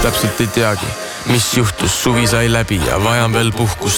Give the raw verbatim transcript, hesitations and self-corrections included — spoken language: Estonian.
täpselt ei teagi, mis juhtus, suvi sai läbi ja vajan veel puhkust.